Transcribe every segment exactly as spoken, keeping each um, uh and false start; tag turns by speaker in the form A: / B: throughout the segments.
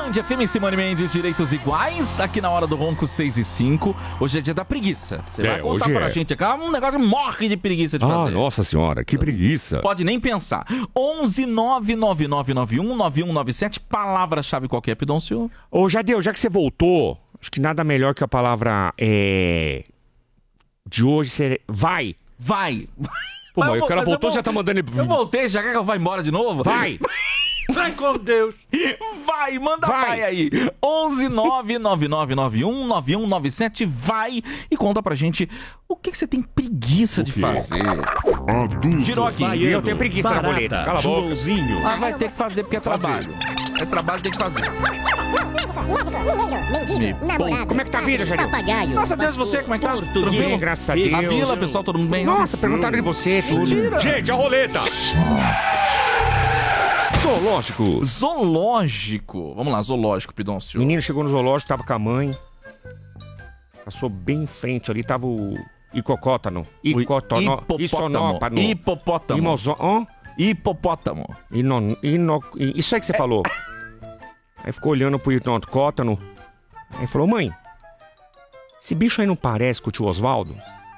A: Band F M, Simone Mendes, direitos iguais, aqui na hora do ronco seis e cinco. Hoje é dia da preguiça. Você
B: É,
A: vai contar
B: hoje
A: pra
B: é.
A: gente aqui, um negócio que morre de preguiça de
B: Ah,
A: fazer.
B: nossa senhora, que preguiça.
A: Pode nem pensar. onze nove nove nove nove um nove um nove sete, palavra-chave qualquer, Pidoncio.
B: Ô, Jadeu, já que você voltou, acho que nada melhor que a palavra é... de hoje ser vai.
A: Vai.
B: Pô, mas
A: eu
B: o cara
A: mas eu
B: voltou,
A: vou-
B: já tá mandando ele...
A: Eu voltei, já quer que eu vá embora de novo?
B: Vai.
A: Vai com Deus. Vai, manda vai,
B: Vai.
A: aí. onze nove nove nove nove um nove um nove sete, vai e conta pra gente o que, que você tem preguiça de
B: quê?
A: fazer. Girou aqui.
B: Vai, eu tenho preguiça na boleta. Cala a boca.
C: Joãozinho.
A: Ah, vai ter que fazer porque é trabalho. É trabalho, tem que fazer.
D: Médico, mineiro, mendigo, namorado.
B: Como é que tá a vida, Jadeu?
D: Papagaio.
A: Graças a Deus, você, como é que tá? Tudo
B: Bem,
A: bem?
B: graças a
A: A
B: Deus.
A: vila, pessoal, todo mundo bem?
B: Nossa, perguntaram de você, tudo.
A: Mentira.
B: Gente, a roleta. Zoológico.
A: Zoológico. Vamos lá, zoológico,
B: O
A: Pidoncio.
B: menino chegou no zoológico, tava com a mãe. Passou bem em frente ali, tava o Icocótano. Icotono... Isonópano.
A: Hipopótamo.
B: Imozo... Hã?
A: Hipopótamo.
B: Ino... Ino... Isso aí que você falou. Aí ficou olhando pro Icocótano. Aí falou, mãe, esse bicho aí não parece com o tio Osvaldo?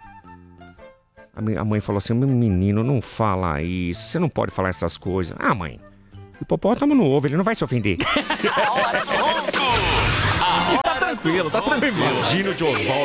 B: A mi- a mãe falou assim, meu menino, não fala isso, você não pode falar essas coisas. Ah, mãe, o hipopótamo não ouve, ele não vai se ofender.
A: Tá tranquilo, tá tranquilo.
B: Imagina o tio Osvaldo.